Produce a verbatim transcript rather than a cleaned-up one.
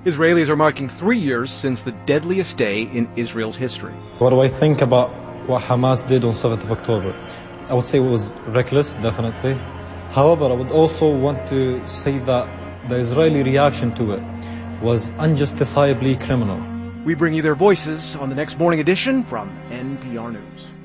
Israelis are marking three years since the deadliest day in Israel's history. What do I think about what Hamas did on seventh of October? I would say it was reckless, definitely. However, I would also want to say that the Israeli reaction to it was unjustifiably criminal. We bring you their voices on the next morning edition from N P R News.